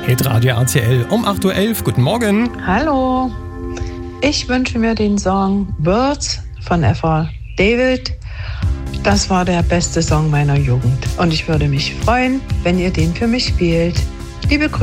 Hitradio RTL um 8.11 Uhr. Guten Morgen. Hallo. Ich wünsche mir den Song Birds von Ethel David. Das war der beste Song meiner Jugend. Und ich würde mich freuen, wenn ihr den für mich spielt. Liebe Grüße.